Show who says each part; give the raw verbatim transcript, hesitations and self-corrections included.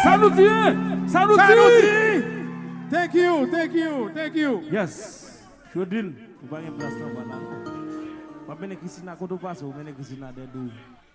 Speaker 1: Sanusi, Sanusi.
Speaker 2: Sanusi. Thank you, thank you, thank you.
Speaker 1: Yes. Shudin, ubangnya belas balan. Papene kisina ko do paso, mene kisina dedu.